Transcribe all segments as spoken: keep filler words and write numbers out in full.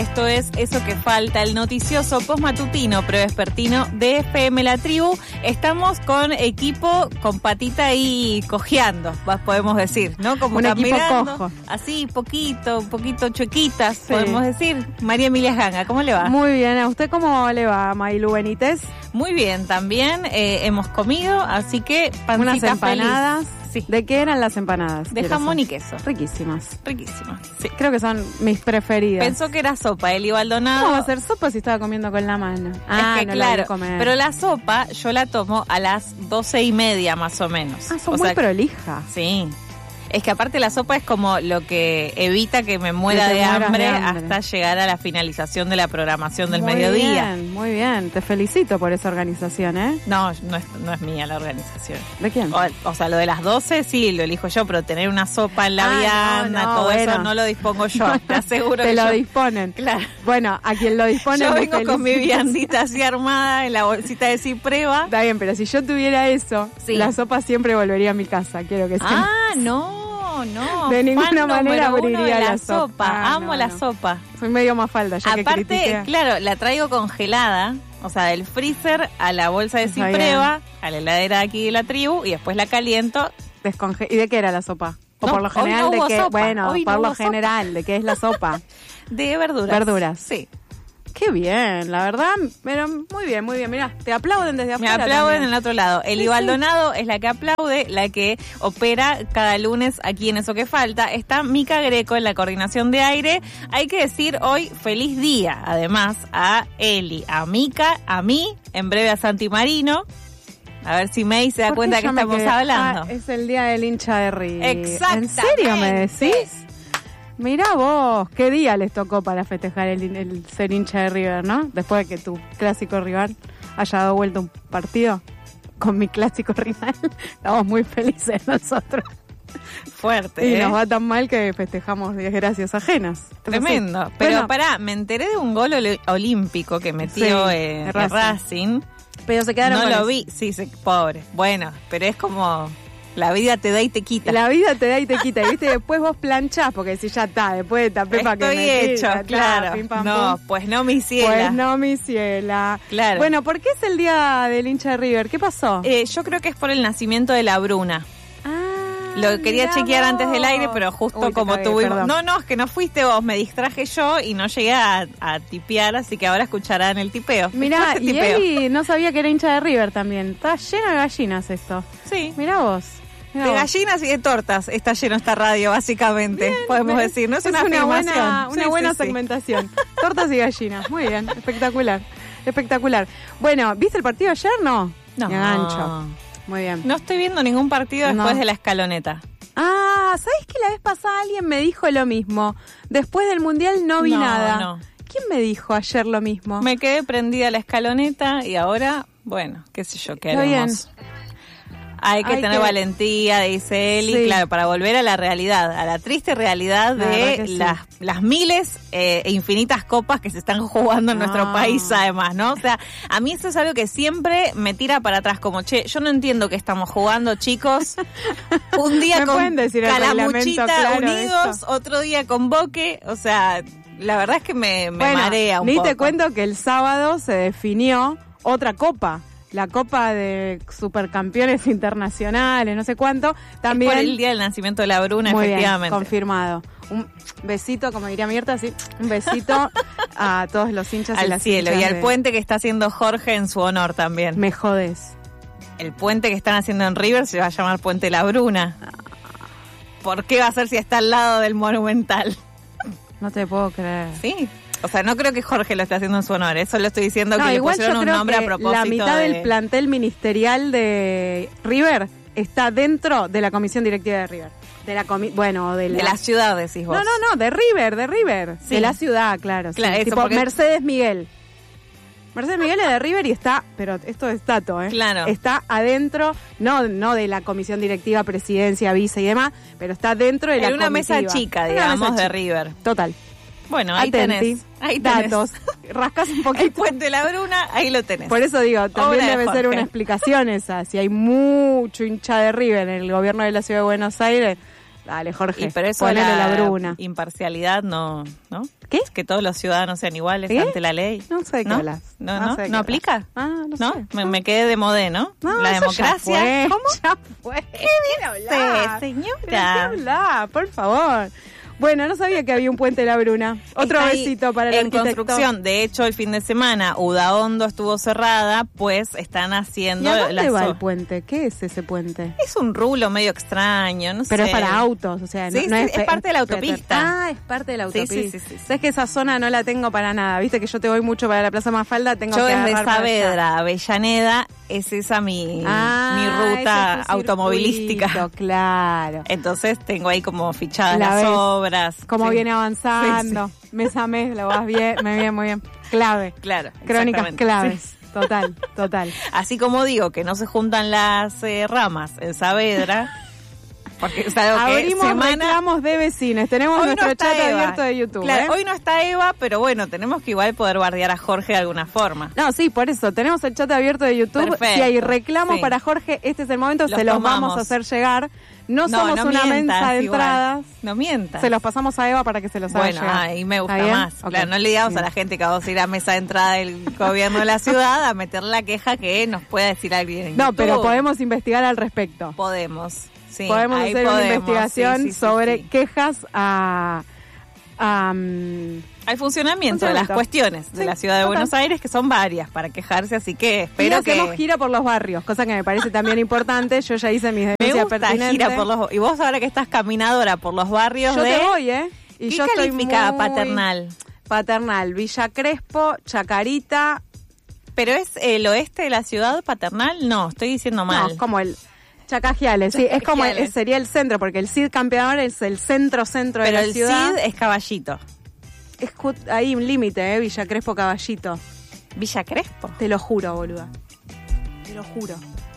Esto es Eso que Falta, el noticioso postmatutino prevespertino de F M La Tribu. Estamos con equipo con patita ahí cojeando, podemos decir, ¿no? Como un equipo caminando, cojo. así, poquito, un poquito chuequitas, Sí. podemos decir. María Emilia Ganga, ¿cómo le va? Muy bien, ¿a usted cómo le va, Mailu Benítez? Muy bien, también eh, hemos comido, así que pancita Unas empanadas. feliz. Sí. ¿De qué eran las empanadas? De Quiero jamón saber. y queso. Riquísimas. Riquísimas. Sí. Creo que son mis preferidas. Pensó que era sopa, Eli Baldonado. ¿Cómo va a ser sopa si estaba comiendo con la mano? Ah, es que no la voy claro, a comer. pero la sopa yo la tomo a las doce y media más o menos. Ah, son O muy sea, prolijas. sí. Es que aparte la sopa es como lo que evita que me muera Que te de mueras hambre, de hambre. hasta llegar a la finalización de la programación del Muy mediodía. bien, muy bien. Te felicito por esa organización, ¿eh? No, no es, no es mía la organización. ¿De quién? O, o sea, lo de las doce sí, lo elijo yo, pero tener una sopa en la Ah, vianda, no, no, todo bueno. eso no lo dispongo yo. Te aseguro Te que lo yo, disponen. Claro. Bueno, a quien lo dispone yo me vengo con mi felicito. viandita así armada en la bolsita de cipreva. Está bien, pero si yo tuviera eso, Sí. la sopa siempre volvería a mi casa, quiero que sepas. Ah, no, no. De ninguna Fan manera número uno abriría de la, la sopa. sopa. Ah, Amo no, la no. sopa. Soy medio más falda, ya que Aparte, critiqué. claro, la traigo congelada, o sea, del freezer a la bolsa de Está cipreva, a la heladera de aquí de La Tribu, y después la caliento. Desconge- ¿Y de qué era la sopa? O No, por lo hoy general, no ¿de hubo qué? sopa, Bueno, hoy no por lo hubo sopa. general, ¿de qué es la sopa? De verduras. Verduras. Sí. Qué bien, la verdad, pero muy bien, muy bien. Mirá, te aplauden desde Me afuera. aplauden también. en el otro lado. Eli Sí, sí. Baldonado es la que aplaude, la que opera cada lunes aquí en Eso que Falta. Está Mica Greco en la coordinación de aire. Hay que decir hoy feliz día, además, a Eli, a Mica, a mí, en breve a Santi Marino. A ver si May se da ¿Por qué cuenta que yo me estamos quedé? hablando. Ah, es el día del hincha de River. Exactamente. ¿En serio me decís? Mirá vos, qué día les tocó para festejar el, el ser hincha de River, ¿no? Después de que tu clásico rival haya dado vuelta un partido con mi clásico rival. Estamos muy felices nosotros. Fuerte, Y ¿eh? nos va tan mal que festejamos desgracias ajenas. Tremendo. Sí. Pero Bueno, pará, me enteré de un gol oli- olímpico que metió Sí, eh, de Racing. Racing. pero se quedaron No con lo eso. vi, sí, se, pobre. Bueno, pero es como la vida te da y te quita. La vida te da y te quita, y viste, después vos planchás, porque si ya está, después de tapé para que Estoy me hecho, tira, claro. pim, pam, No, pum. pues no, mi ciela. Pues no, mi ciela. Claro. Bueno, ¿por qué es el día del hincha de River? ¿Qué pasó? Eh, yo creo que es por el nacimiento de la Bruna. ah, Lo quería mirá chequear vos. antes del aire, pero justo Uy, te como cagué, tuvimos... perdón. No, no, es que no fuiste vos, me distraje yo y no llegué a, a tipear, así que ahora escucharán el tipeo. Mirá, Después te y tipeo. Eli no sabía que era hincha de River también. Está lleno de gallinas esto. Sí. Mirá vos. Mirá De vos. gallinas y de tortas está lleno esta radio, básicamente, Bien, podemos me- decir. No es, es una, una afirmación. buena, una Sí, buena sí, sí. segmentación. Tortas y gallinas. Muy bien, espectacular. Espectacular. Bueno, ¿viste el partido ayer? No. No. Me gancho. Muy bien. No estoy viendo ningún partido después No. de la escaloneta. Ah, ¿sabés que la vez pasada alguien me dijo lo mismo? Después del Mundial no vi No, nada. no. ¿Quién me dijo ayer lo mismo? Me quedé prendida a la escaloneta y ahora, bueno, qué sé yo, qué Está bien. haremos. Hay que Hay tener que- valentía, dice Eli, Sí. claro, para volver a la realidad, a la triste realidad La verdad de que sí. las, las miles eh, e infinitas copas que se están jugando en No. nuestro país, además, ¿no? O sea, a mí eso es algo que siempre me tira para atrás, como, che, yo no entiendo qué estamos jugando, chicos. Un día ¿Me con pueden decir el Calamuchita reglamento claro de unidos, esto? otro día con Boque, o sea, la verdad es que me, me Bueno, marea un ni poco. te cuento que el sábado se definió otra copa. La Copa de Supercampeones Internacionales, no sé cuánto. También. Es por el día del nacimiento de la Bruna, Muy bien, efectivamente. confirmado. Un besito, como diría Mirta, sí. Un besito a todos los hinchas y Al las cielo hinchas y al de- puente que está haciendo Jorge en su honor también. Me jodes. El puente que están haciendo en River se va a llamar Puente La Bruna. ¿Por qué va a ser si está al lado del Monumental? No te puedo creer. Sí. O sea, no creo que Jorge lo esté haciendo en su honor. Eso lo estoy diciendo No, que le igual pusieron yo un creo nombre a que propósito la mitad de... del plantel ministerial de River está dentro de la comisión directiva de River. De la comi bueno, de la... de la ciudad, decís vos. No, no, no, de River, de River. Sí. De la ciudad, claro. Claro, sí. eso, Tipo porque- Mercedes Miguel. Mercedes Miguel es de River y está, pero esto es dato, ¿eh? Claro. Está adentro, no no de la comisión directiva, presidencia, vice y demás, pero está dentro de la En una mesa comitiva. chica, En una digamos, mesa de chica. River. Total. Bueno, ahí Atenti. tenés. Ahí tenés. Datos. Rascás un El poquito. Puente La Bruna, ahí lo tenés. Por eso digo, también Obra de debe ser Jorge. una explicación esa. Si hay mucho hincha de River en el gobierno de la ciudad de Buenos Aires, Dale, Jorge, Y pero eso de ponele la, la Bruna. imparcialidad no, ¿no? ¿Qué? Es que todos los ciudadanos sean iguales ¿Qué? ante la ley. No sé de qué ¿No? hablas. No, No no, sé de ¿no qué aplica? hablas. Ah, no ¿No? sé. Me, me quedé de modé, ¿no? No, la eso democracia. Ya fue, ¿Cómo? ya fue. ¿Qué Sí, señora. ¿Pero qué habla? Por favor. Bueno, no sabía que había un puente de la Bruna. Otro Está ahí besito para el en arquitecto. construcción. De hecho, el fin de semana Udaondo estuvo cerrada, pues están ¿Y haciendo a dónde las va o- el puente? ¿Qué es ese puente? Es un rulo medio extraño, no Pero sé. es para autos, o sea, no, Sí, no sí, es, es parte de la pe- autopista. Ah, es parte de la Sí, autopista. sí, sí, sí, sí. Sabes que esa zona no la tengo para nada. Viste que yo te voy mucho para la Plaza Mafalda, tengo Yo que desde agarrar para allá. Saavedra a Avellaneda, es esa mi, Ah, mi ruta ese es tu automovilística. circuito, claro. Entonces tengo ahí como fichadas La las ves. obras. Cómo Sí. viene avanzando, mes a mes, lo vas bien, muy bien, muy bien. Clave. Claro. Crónicas exactamente. claves. Sí. Total, total. Así como digo que no se juntan las eh, ramas en Saavedra, porque es algo que Abrimos semana... reclamos de vecinos. Tenemos Hoy nuestro no está chat Eva. abierto de YouTube. Claro, ¿eh? hoy no está Eva, pero bueno, tenemos que igual poder bardear a Jorge de alguna forma. No, sí, por eso. Tenemos el chat abierto de YouTube. Perfecto. Si hay reclamos Sí. para Jorge, este es el momento. Los se los tomamos. vamos a hacer llegar. No, somos no una mientas, mensa de igual. entradas. No mientas. Se los pasamos a Eva para que se los haga Bueno, llegar. ahí me gusta ¿Está bien? más. Ok. Claro, no le digamos Bien. a la gente que vamos a ir a mesa de entrada del gobierno de la ciudad a meter la queja que nos pueda decir alguien en No, YouTube. pero podemos investigar al respecto. Podemos, sí. podemos ahí hacer una podemos, investigación sí, sí, sí, sobre sí. quejas a... a, mm, Al funcionamiento de las Funcionamiento. cuestiones de Sí, la ciudad de total. Buenos Aires, que son varias para quejarse, así que y espero que... hacemos gira por los barrios, cosa que me parece también importante. Yo ya hice mis Me denuncias gusta pertinentes. gira por los... Y vos ahora que estás caminadora por los barrios Yo de... te voy, ¿eh? Y ¿Qué yo estoy califica muy- Paternal? Paternal, Villa Crespo, Chacarita. ¿Pero es el oeste de la ciudad, Paternal? No, estoy diciendo mal. No, es como el... Chacajiales, sí, es como el- Chacajiales. sería el centro, porque el C I D Campeador es el centro-centro de Pero la el ciudad. C I D es Caballito. Es ju- ahí un límite, ¿eh? Villa Crespo, Caballito. Villa Crespo. Te lo juro, boluda. Te lo juro.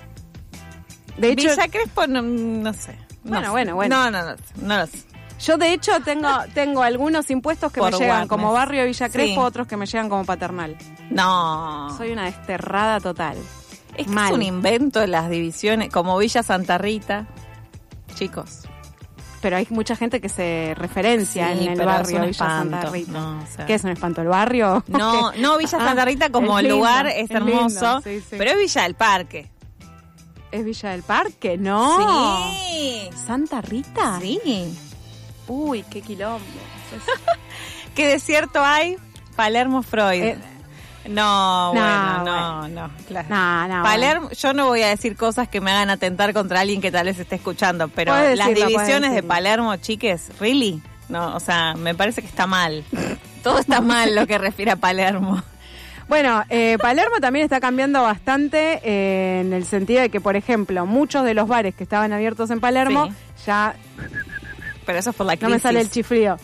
De hecho, Villa Crespo, no, no sé. No Bueno, sé. bueno, bueno. No, no, no, no lo sé. yo de hecho tengo tengo algunos impuestos que Por me llegan Warnes. como barrio de Villa Crespo, Sí. otros que me llegan como Paternal. No. Soy una desterrada total. es que mal. es un invento de las divisiones, como Villa Santa Rita. Chicos. Pero hay mucha gente que se referencia Sí, en el pero es barrio un Villa Santa espanto. Rita. No, o sea. ¿Qué es un espanto? ¿El barrio? No, ¿Qué? no, Villa Ah, Santa Rita como es lindo, lugar es, es lindo, hermoso, sí, sí. pero es Villa del Parque. ¿Es Villa del Parque? No. Sí. ¿Santa Rita? Sí. Uy, qué quilombo. ¿Qué desierto hay? Palermo Freud. Eh, no, no, bueno, no, no, claro. No, no. Palermo, yo no voy a decir cosas que me hagan atentar contra alguien que tal vez esté escuchando, pero Puedes las decirlo, divisiones puedes de decirlo. Palermo, chiques, ¿really? No, o sea, me parece que está mal. Todo está mal lo que refiere a Palermo. Bueno, eh, Palermo también está cambiando bastante eh, en el sentido de que, por ejemplo, muchos de los bares que estaban abiertos en Palermo Sí. ya Pero eso es por la no crisis. me sale el chiflido.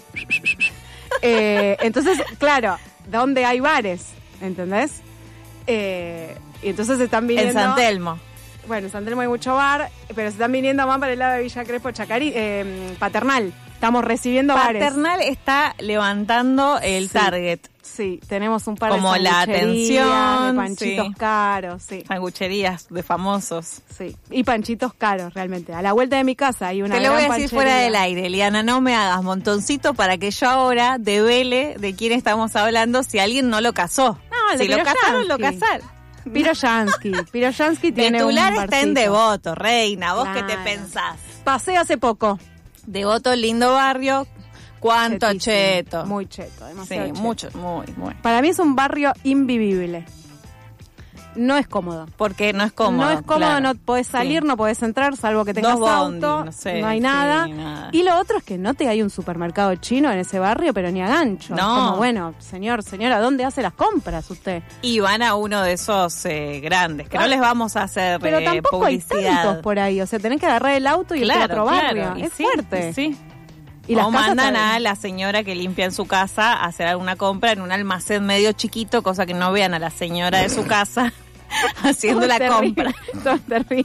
Eh, entonces, claro, ¿dónde hay bares? ¿Entendés? Eh, y entonces se están viniendo... En San Telmo. Bueno, en San Telmo hay mucho bar, pero se están viniendo más para el lado de Villa Crespo, Chacari, eh, Paternal. Estamos recibiendo bares. Paternal está levantando el Sí. target. Sí, tenemos un par Como de la sangucherías, atención, de panchitos sí. caros, sí. Sangucherías de famosos. Sí, y panchitos caros realmente. A la vuelta de mi casa hay una Te lo voy a gran decir panchería. fuera del aire, Eliana, no me hagas montoncito para que yo ahora devele de quién estamos hablando si alguien no lo casó. No, el de si lo casaron, lo Piroyansky. casaron. Piroyansky. Piroyansky tiene Betular un está en barcito. Devoto, reina. ¿Vos qué te Claro. pensás? Pasé hace poco. Devoto, lindo barrio. ¿Cuánto Chetísimo. cheto? Muy cheto, Sí, demasiado cheto. mucho, muy, muy. Para mí es un barrio invivible. No es cómodo. Porque no es cómodo. no es cómodo, claro. no podés salir, Sí. no podés entrar, salvo que tengas Dos bondi, auto, no sé, hay sí, nada. nada. Y lo otro es que no te hay un supermercado chino en ese barrio, pero ni a gancho. No. Es como, bueno, señor, señora, ¿dónde hace las compras usted? Y van a uno de esos eh, grandes, que no Ah, les vamos a hacer Pero eh, tampoco hay publicidad. tantos por ahí, o sea, tenés que agarrar el auto y ir a otro barrio. y Es sí, fuerte. y sí. Y las o casas mandan también. a la señora que limpia en su casa a hacer alguna compra en un almacén medio chiquito, cosa que no vean a la señora de su casa haciendo Todo la terrible, compra. todo terrible.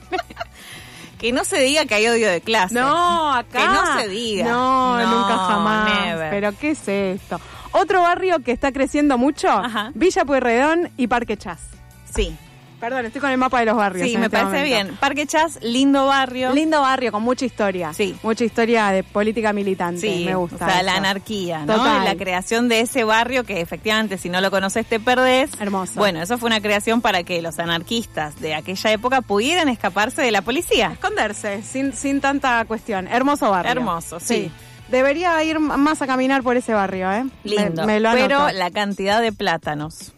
Que no se diga que hay odio de clase. No, acá. Que no se diga. No, No, nunca jamás. never. Pero ¿qué es esto? Otro barrio que está creciendo mucho, Ajá. Villa Pueyrredón y Parque Chas. Sí. Perdón, estoy con el mapa de los barrios. Sí, en me este parece momento. bien. Parque Chas, lindo barrio. Lindo barrio, con mucha historia. Sí. Mucha historia de política militante. Sí, me gusta. o sea, eso. la anarquía, ¿no? Total. La creación de ese barrio que efectivamente si no lo conoces te perdés. Hermoso. Bueno, eso fue una creación para que los anarquistas de aquella época pudieran escaparse de la policía. Esconderse, sin, sin tanta cuestión. Hermoso barrio. Hermoso, sí. Debería ir más a caminar por ese barrio, ¿eh? Lindo. Me, me lo Pero anoto. la cantidad de plátanos.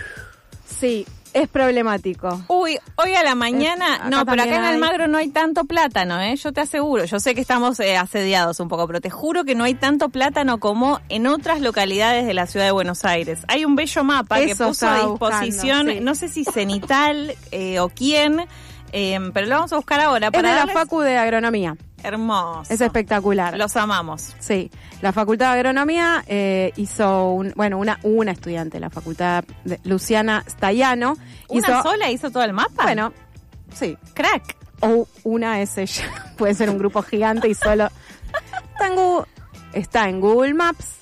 Sí, es problemático. Uy, hoy a la mañana, acá no, pero acá también en hay. Almagro no hay tanto plátano, ¿eh? Yo te aseguro, yo sé que estamos eh, asediados un poco, pero te juro que no hay tanto plátano como en otras localidades de la ciudad de Buenos Aires. Hay un bello mapa que Eso puso a estaba disposición, buscando, sí. no sé si Cenital eh, o quién, eh, pero lo vamos a buscar ahora Es para de la darles- Facu de Agronomía. Hermoso. Es espectacular. Los amamos. Sí, la Facultad de Agronomía eh, hizo, un, bueno, una una estudiante de la Facultad, de Luciana Staiano. ¿Una hizo, sola hizo todo el mapa? Bueno, sí. Crack. O una es ella. Puede ser un grupo gigante y solo... Está en Google, está en Google Maps,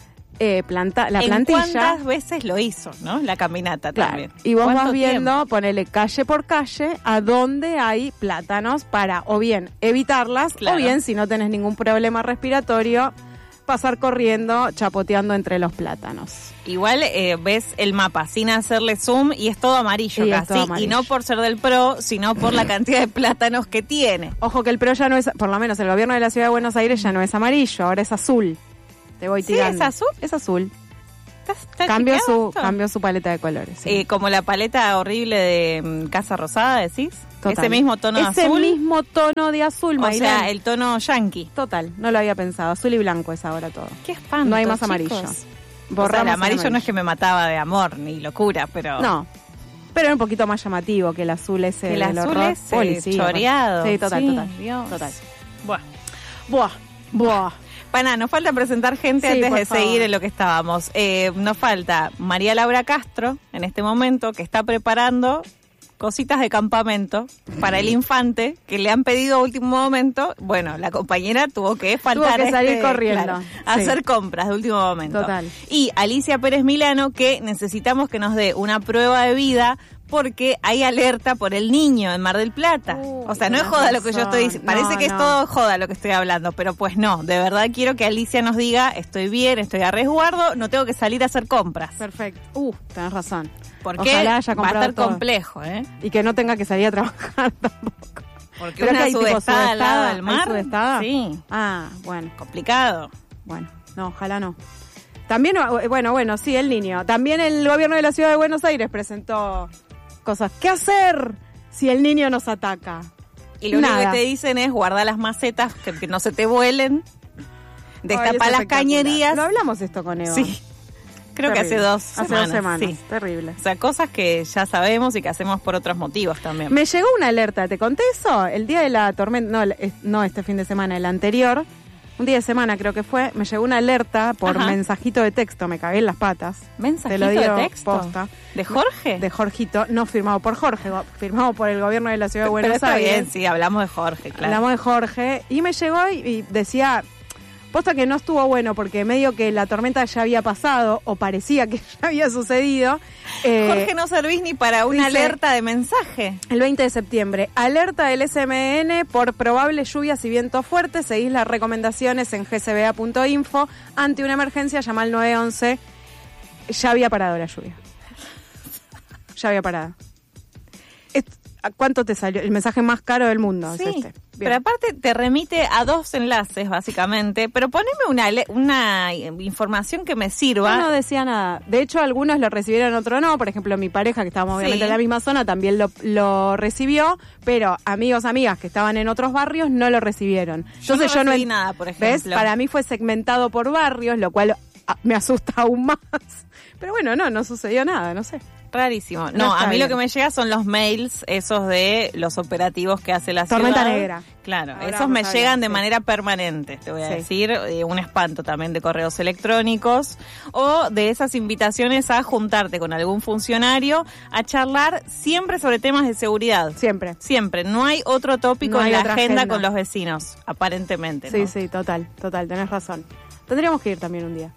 eh, planta, la ¿En plantilla. cuántas veces lo hizo, no? La caminata Claro. también. Y vos ¿Cuánto vas viendo, tiempo? ponele calle por calle, a dónde hay plátanos para o bien evitarlas, Claro. o bien, si no tenés ningún problema respiratorio, pasar corriendo, chapoteando entre los plátanos. Igual eh, ves el mapa sin hacerle zoom y es todo amarillo Y es casi. todo amarillo. Y no por ser del PRO, sino por la cantidad de plátanos que tiene. Ojo que el PRO ya no es, por lo menos el gobierno de la Ciudad de Buenos Aires ya no es amarillo, ahora es azul. Te voy ¿Sí, tirando. es azul? Es azul. ¿Está- está Cambió chequeado su, esto? cambió su paleta de colores. sí. Eh, como la paleta horrible de mm, Casa Rosada, decís. Total. Ese mismo tono de Ese azul. mismo tono de azul, O Maylene. sea, el tono yankee. Total, no lo había pensado. Azul y blanco es ahora todo. Qué espanto. No hay más chicos. amarillo. O sea, Borramos el el amarillo no es que me mataba de amor ni locura, pero. No, pero era un poquito más llamativo que el azul ese El del azul horror. ese Policía, choreado. Sí, total, Sí, total. Dios. Total. Bueno. Buah, buah. Pana, nos falta presentar gente Sí, antes por de favor. seguir en lo que estábamos. Eh, nos falta María Laura Castro, en este momento, que está preparando cositas de campamento para el infante, que le han pedido a último momento. Bueno, la compañera tuvo que faltar Tuvo que a salir este, corriendo, claro, sí. a hacer compras de último momento. Total. Y Alicia Pérez Milano, que necesitamos que nos dé una prueba de vida porque hay alerta por el niño en Mar del Plata. Uy, O sea, no es tenés joda lo que yo estoy razón. diciendo. Parece No, que es no. todo joda lo que estoy hablando, pero pues no. De verdad quiero que Alicia nos diga, estoy bien, estoy a resguardo, no tengo que salir a hacer compras. Perfecto. Uh, tenés razón. Porque Ojalá haya va a comprado estar todo. complejo, ¿eh? Y que no tenga que salir a trabajar tampoco. Porque ¿Pero una qué hay, tipo sudestada al lado del ¿Hay mar. sudestada? Sí, Ah, bueno, complicado. bueno. No, ojalá no. También, eh, bueno, bueno, sí, el niño. También el gobierno de la Ciudad de Buenos Aires presentó cosas. ¿Qué hacer si el niño nos ataca? Y lo único Nada. que te dicen es guardar las macetas, que, que no se te vuelen, Ay, destapar es las espectacular. cañerías. Lo hablamos esto con Eva. Sí, creo que hace Terrible. dos Hace semanas. dos semanas. Sí. Terrible. O sea, cosas que ya sabemos y que hacemos por otros motivos también. Me llegó una alerta, ¿te conté eso? El día de la tormenta, no, el- es- no este fin de semana, el anterior, un día de semana creo que fue, me llegó una alerta por Ajá. mensajito de texto, me cagué en las patas. ¿Mensajito Te lo digo de texto? posta. ¿De Jorge? De Jorgito, no firmado por Jorge, go- firmado por el gobierno de la Ciudad de Pero Buenos está Aires. bien, sí, hablamos de Jorge, claro. Hablamos de Jorge y me llegó y, y decía, posta que no estuvo bueno porque medio que la tormenta ya había pasado o parecía que ya había sucedido. Eh, Jorge, no servís ni para una dice- alerta de mensaje. El veinte de septiembre, alerta del S M N por probables lluvias y vientos fuertes. Seguís las recomendaciones en g c b a punto info. Ante una emergencia, llama al nueve once. Ya había parado la lluvia. Ya había parado. Es- ¿a ¿Cuánto te salió? El mensaje más caro del mundo Sí, es este. Bien. pero aparte te remite a dos enlaces, básicamente. Pero poneme una, le- una información que me sirva. No, no decía nada. De hecho, algunos lo recibieron, otros no. Por ejemplo, mi pareja, que estábamos obviamente Sí. en la misma zona, también lo, lo recibió, pero amigos, amigas que estaban en otros barrios no lo recibieron. Yo no Entonces yo no recibí en- nada, por ¿Ves? ejemplo. Para mí fue segmentado por barrios, lo cual ah, me asusta aún más. Pero bueno, no, no sucedió nada, no sé. Rarísimo. No No, está a mí bien. lo que me llega son los mails, esos de los operativos que hace la Tormenta ciudad. negra. Claro, Ahora esos vamos me a llegan hablar, de sí. manera permanente, te voy a Sí. decir. Eh, un espanto también de correos electrónicos o de esas invitaciones a juntarte con algún funcionario a charlar siempre sobre temas de seguridad. Siempre. Siempre. No hay otro tópico No en hay la otra agenda, agenda. con los vecinos, aparentemente. Sí, ¿no? sí, total, total, tenés razón. Tendríamos que ir también un día.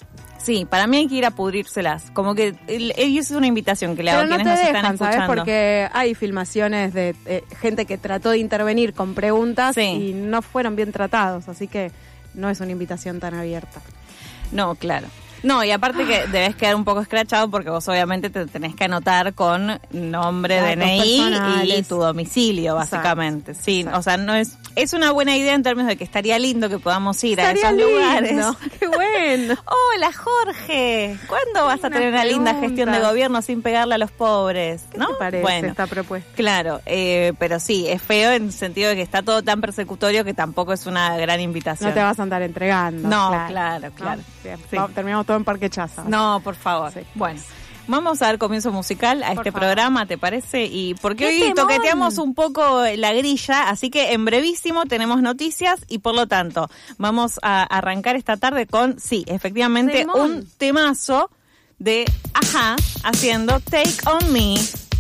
Sí, para mí hay que ir a pudrírselas. Como que el- ellos es una invitación que le hago Pero a no quienes te nos dejan, están ¿sabes? escuchando. Porque hay filmaciones de eh, gente que trató de intervenir con preguntas Sí. y no fueron bien tratados, así que no es una invitación tan abierta. No, claro. No, y aparte que debes quedar un poco escrachado porque vos obviamente te tenés que anotar con nombre, Datos D N I y personales. tu domicilio, Exacto. básicamente. Sí, Exacto. o sea, no es es una buena idea en términos de que estaría lindo que podamos ir Estaría a esos lindo. lugares. ¡Qué bueno! Hola, Jorge. ¿Cuándo vas a Una tener una linda pregunta. gestión de gobierno sin pegarle a los pobres? ¿Qué ¿No? te parece Bueno. esta propuesta? Claro, eh, pero sí, es feo en el sentido de que está todo tan persecutorio que tampoco es una gran invitación. No te vas a andar entregando. No, claro, ¿no? claro. Bien, Sí. va- terminamos todo en Parque Chaza. No, por favor. Sí. Bueno, vamos a dar comienzo musical a Por este favor. programa, ¿te parece? Y porque ¡Qué hoy temón! toqueteamos un poco la grilla, así que en brevísimo tenemos noticias y por lo tanto vamos a arrancar esta tarde con, sí, efectivamente, Temón. un temazo de Ajá haciendo Take On Me.